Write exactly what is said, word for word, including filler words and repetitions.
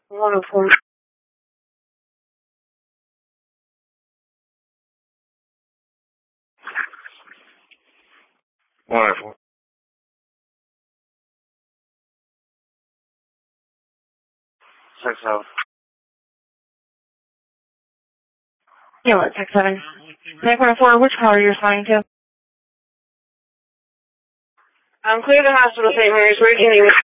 one oh four. one oh four. six seven. Yeah, what, six seven. Nick one oh four, which call are you responding to? Um, clear the hospital, Saint Mary's. Where can you